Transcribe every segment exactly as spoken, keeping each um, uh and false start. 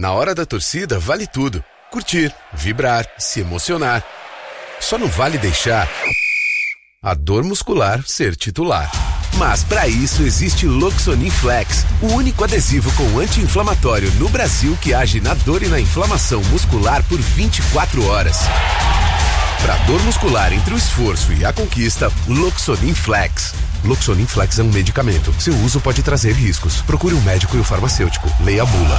Na hora da torcida, vale tudo. Curtir, vibrar, se emocionar. Só não vale deixar a dor muscular ser titular. Mas para isso existe Loxonin Flex, o único adesivo com anti-inflamatório no Brasil que age na dor e na inflamação muscular por vinte e quatro horas. Para dor muscular entre o esforço e a conquista, Loxonin Flex. Loxonin Flex é um medicamento. Seu uso pode trazer riscos. Procure um médico e o farmacêutico. Leia a bula.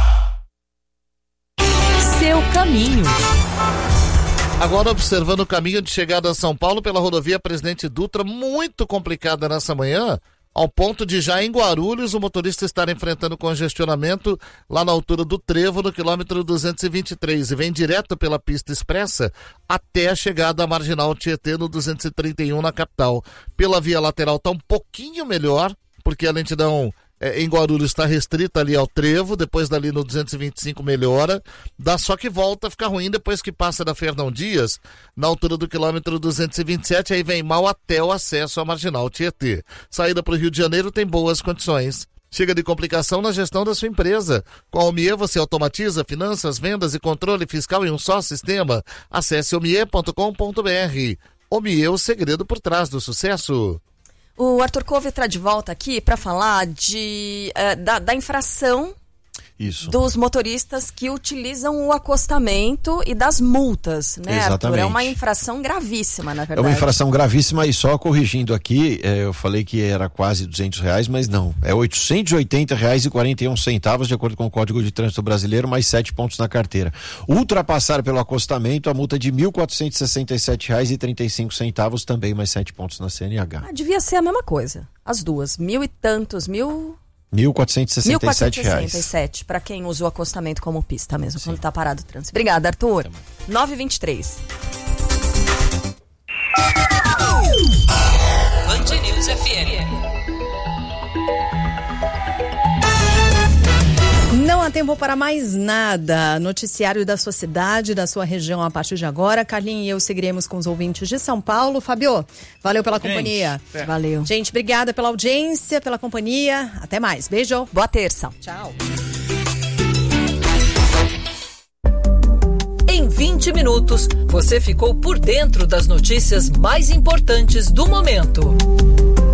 Seu caminho. Agora observando o caminho de chegada a São Paulo pela rodovia Presidente Dutra, muito complicada nessa manhã, ao ponto de já em Guarulhos o motorista estar enfrentando congestionamento lá na altura do Trevo, no quilômetro duzentos e vinte e três, e vem direto pela pista expressa até a chegada à Marginal Tietê no duzentos e trinta e um na capital. Pela via lateral está um pouquinho melhor, porque a lentidão É, em Guarulhos está restrita ali ao Trevo, depois dali no duzentos e vinte e cinco melhora, dá só que volta a ficar ruim depois que passa da Fernão Dias, na altura do quilômetro duzentos e vinte e sete, aí vem mal até o acesso à Marginal Tietê. Saída para o Rio de Janeiro tem boas condições. Chega de complicação na gestão da sua empresa. Com a Omie você automatiza finanças, vendas e controle fiscal em um só sistema. Acesse omie ponto com ponto br. Omie, o segredo por trás do sucesso. O Arthur Couve está de volta aqui para falar de, uh, da, da infração Isso. dos motoristas que utilizam o acostamento e das multas, né, Exatamente. Arthur? É uma infração gravíssima, na verdade. É uma infração gravíssima e só corrigindo aqui, é, eu falei que era quase duzentos reais, mas não, é oitocentos e oitenta reais e quarenta e um centavos de acordo com o Código de Trânsito Brasileiro, mais sete pontos na carteira. Ultrapassar pelo acostamento, a multa de mil quatrocentos e sessenta e sete reais e trinta e cinco centavos, também mais sete pontos na C N H. Ah, devia ser a mesma coisa, as duas, mil e tantos, mil... mil quatrocentos e sessenta e sete reais. mil quatrocentos e sessenta e sete, para quem usa o acostamento como pista mesmo, Sim. quando tá parado o trânsito. Obrigada, Arthur. nove e vinte e três. Band News F M. Não há tempo para mais nada. Noticiário da sua cidade, da sua região a partir de agora. Carlinhos e eu seguiremos com os ouvintes de São Paulo. Fabio, valeu pela Gente, companhia. É. Valeu. Gente, obrigada pela audiência, pela companhia. Até mais. Beijo. Boa terça. Tchau. Em vinte minutos, você ficou por dentro das notícias mais importantes do momento.